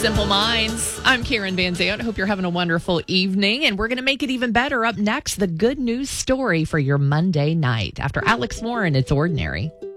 Simple Minds. I'm Karen Van Zant. Hope you're having a wonderful evening, and we're going to make it even better. Up next, the good news story for your Monday night. After Alex Moore and It's Ordinary.